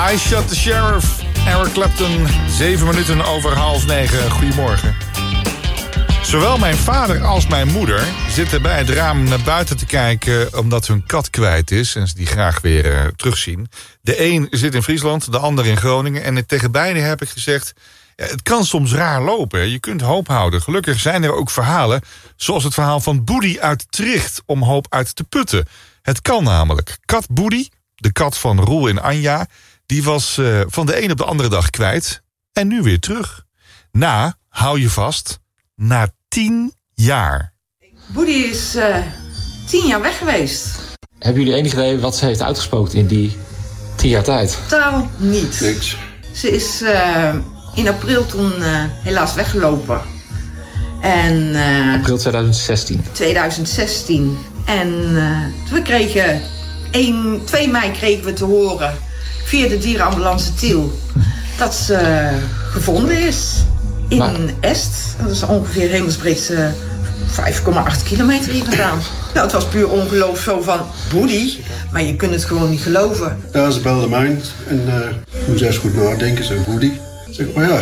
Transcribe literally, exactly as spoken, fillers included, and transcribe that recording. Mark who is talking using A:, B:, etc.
A: I Shot the Sheriff, Eric Clapton, zeven minuten over half negen. Goedemorgen. Zowel mijn vader als mijn moeder zitten bij het raam naar buiten te kijken omdat hun kat kwijt is en ze die graag weer uh, terugzien. De een zit in Friesland, de ander in Groningen. En tegen beiden heb ik gezegd, ja, het kan soms raar lopen. Je kunt hoop houden. Gelukkig zijn er ook verhalen, zoals het verhaal van Boedi uit Tricht, om hoop uit te putten. Het kan namelijk. Kat Boedi, de kat van Roel en Anja, die was uh, van de een op de andere dag kwijt en nu weer terug. Na, hou je vast, na tien jaar.
B: Boedi is uh, tien jaar weg geweest.
C: Hebben jullie enig idee wat ze heeft uitgespookt in die tien jaar tijd?
B: Totaal niet.
D: Niks.
B: Ze is uh, in april toen uh, helaas weggelopen. En, uh,
C: april tweeduizend zestien.
B: tweeduizend zestien. En uh, we kregen, één, twee mei kregen we te horen via de dierenambulance Tiel dat ze uh, gevonden is. In maar... Est, dat is ongeveer hemelsbreed uh, vijf komma acht kilometer hier vandaan. Nou, het was puur ongeloof zo van Boedi, maar je kunt het gewoon niet geloven.
D: Ja, ze belde mij en uh, toen zei ze goed nadenken, zei Boedi. Zeg maar ja,